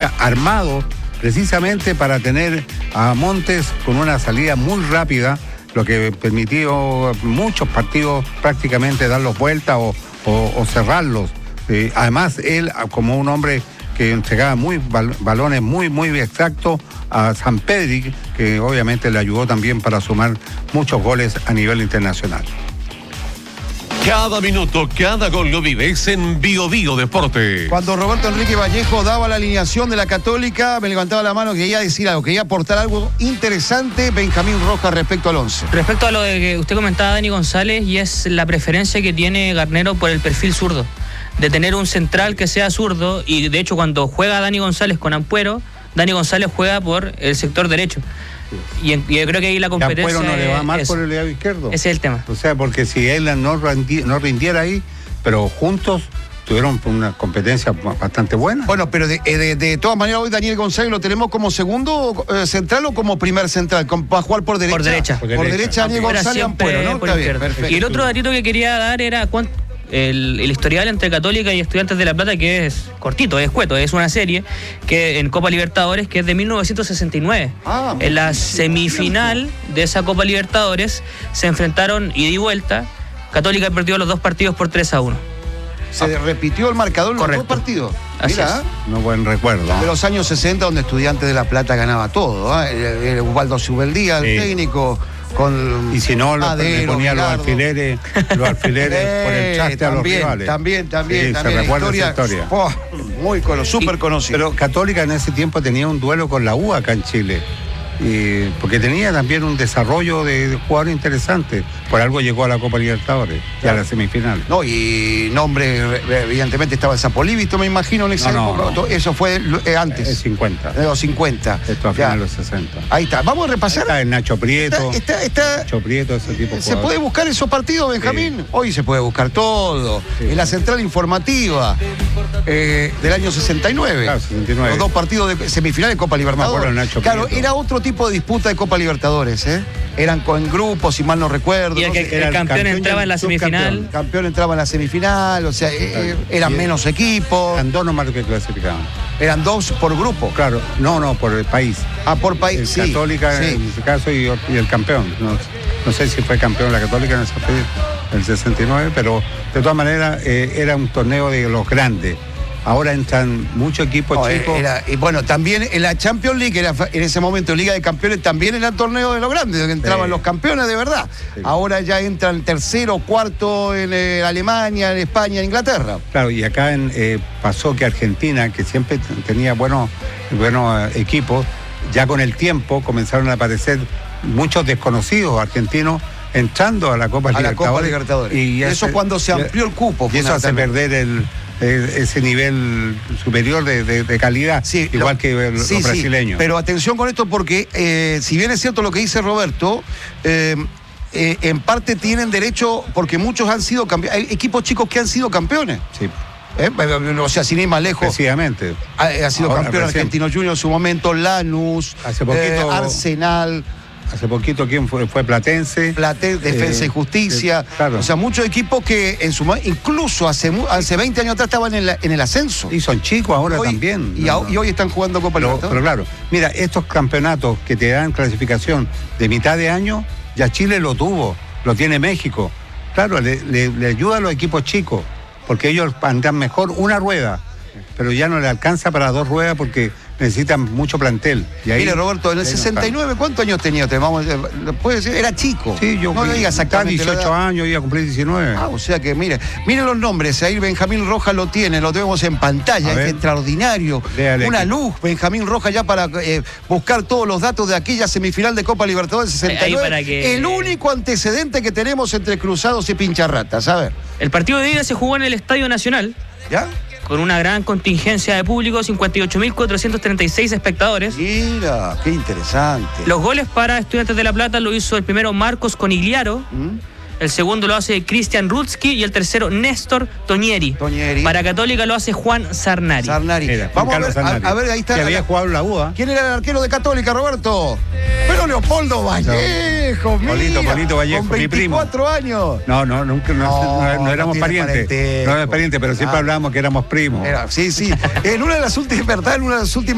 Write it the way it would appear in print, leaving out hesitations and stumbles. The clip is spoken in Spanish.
armado precisamente para tener a Montes con una salida muy rápida, lo que permitió muchos partidos prácticamente darlos vuelta o cerrarlos. Además, él, como un hombre que entregaba balones muy exactos a Sampedri, que obviamente le ayudó también para sumar muchos goles a nivel internacional. Cada minuto, cada gol lo vives en Bio Bio Deporte. Cuando Roberto Enrique Vallejo daba la alineación de la Católica, me levantaba la mano, quería decir algo, quería aportar algo interesante, Benjamín Rojas, respecto al 11. Respecto a lo de que usted comentaba, Dani González, y es la preferencia que tiene Garnero por el perfil zurdo, de tener un central que sea zurdo, y de hecho cuando juega Dani González con Ampuero, Dani González juega por el sector derecho. Y yo creo que ahí la competencia. Ampuero no le va mal por el lado izquierdo. Ese es el tema. O sea, porque si él no rindiera ahí, pero juntos tuvieron una competencia bastante buena. Bueno, pero de todas maneras hoy Daniel González lo tenemos como segundo central o como primer central, va a jugar por derecha. Por derecha Daniel González Ampuero, ¿no? Está bien, perfecto. Y el otro datito que quería dar era el historial entre Católica y Estudiantes de La Plata, que es cortito, es escueto, es una serie que en Copa Libertadores que es de 1969. En la semifinal de esa Copa Libertadores se enfrentaron ida y vuelta. Católica perdió los dos partidos por 3-1. Se repitió el marcador en los dos partidos. Mira, no buen recuerdo. De los años 60, donde Estudiantes de La Plata ganaba todo. Osvaldo Subeldía, el técnico. Y si no, le ponía los alfileres por el traste a los rivales. También. Se recuerda esa historia. Muy súper conocido. Pero Católica en ese tiempo tenía un duelo con la U acá en Chile. Porque tenía también un desarrollo de jugador interesante. Por algo llegó a la Copa Libertadores y a la semifinal. No, y nombre, evidentemente estaba el Zapolivito, me imagino, en esa época. No. Eso fue antes. Es 50. De los 50. Esto a finales de los 60. Ahí está. Vamos a repasar. Está el Nacho Prieto. Nacho Prieto, ese tipo de ¿Se puede buscar esos partidos, Benjamín? Sí. Hoy se puede buscar todo. Sí. En la central informativa del año 69. Claro, 69. Los dos partidos de semifinal de Copa Libertadores. Nacho claro, Prieto. Era otro tipo de disputa de Copa Libertadores, Eran en grupos, si mal no recuerdo. Y el campeón entraba en la semifinal. El campeón entraba en la semifinal, o sea, eran menos equipos. Eran dos nomás los que clasificaban. Eran dos por grupo. Claro, no, por el país. Por país, sí. Católica en ese caso y el campeón. No sé si fue campeón la Católica en el 69, pero de todas maneras era un torneo de los grandes. Ahora entran muchos equipos chicos. Y bueno, también en la Champions League, en ese momento Liga de Campeones, también era el torneo de los grandes, donde entraban los campeones de verdad. Sí. Ahora ya entran tercero, cuarto en Alemania, en España, en Inglaterra. Claro, y acá pasó que Argentina, que siempre tenía buenos equipos, ya con el tiempo comenzaron a aparecer muchos desconocidos argentinos entrando a la Copa Libertadores. Y eso cuando se amplió el cupo. Y eso hace perder ese nivel superior de calidad, igual que los brasileños. Pero atención con esto porque, si bien es cierto lo que dice Roberto, en parte tienen derecho, porque muchos han sido campeones, hay equipos chicos que han sido campeones. Sí. O sea, sin ir más lejos. Precisamente. Ha sido campeón Argentino Junior en su momento, Lanús, hace poquito, Arsenal. Hace poquito, ¿quién fue? Fue Platense. Defensa y Justicia. Claro. O sea, muchos equipos que incluso hace 20 años atrás estaban en el ascenso. Y son chicos ahora también. Y hoy están jugando Copa Libertadores. Pero claro, mira, estos campeonatos que te dan clasificación de mitad de año, ya Chile lo tuvo, lo tiene México. Claro, le ayuda a los equipos chicos, porque ellos andan mejor una rueda, pero ya no le alcanza para dos ruedas porque necesitan mucho plantel. Y ahí, mire, Roberto, en el 69, ¿cuántos años tenía usted? ¿Puede decir? Era chico. Sí, yo no diga exactamente 18 años, iba a cumplir 19. O sea que, mire los nombres. Ahí Benjamín Rojas lo tiene, lo tenemos en pantalla. Es extraordinario. Una luz, Benjamín Rojas, ya para buscar todos los datos de aquella semifinal de Copa Libertadores 69. El único antecedente que tenemos entre Cruzados y Pincharratas. A ver. El partido de ida se jugó en el Estadio Nacional. ¿Ya? Con una gran contingencia de público, 58.436 espectadores. Mira, qué interesante. Los goles para Estudiantes de La Plata lo hizo el primero Marcos Conigliaro, el segundo lo hace Cristian Rutsky y el tercero Néstor Toñeri. Para Católica lo hace Juan Sarnari. Vamos a ver, ahí está. Que había jugado en la UA. ¿Quién era el arquero de Católica, Roberto? Pero Leopoldo Vallejo, mira. Polito Vallejo, con 24 años. Nunca, no éramos parientes. No éramos parientes, pero siempre hablábamos que éramos primos. Sí. En una de las últimas